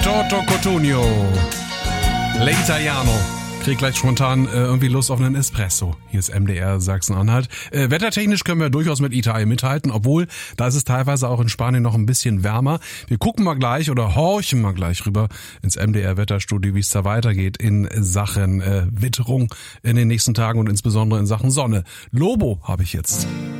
Toto Cotugno. L'Italiano. Krieg gleich spontan irgendwie Lust auf einen Espresso. Hier ist MDR Sachsen-Anhalt. Wettertechnisch können wir durchaus mit Italien mithalten, obwohl da ist es teilweise auch in Spanien noch ein bisschen wärmer. Wir gucken mal gleich oder horchen mal gleich rüber ins MDR Wetterstudio, wie es da weitergeht in Sachen Witterung in den nächsten Tagen und insbesondere in Sachen Sonne. Lobo habe ich jetzt.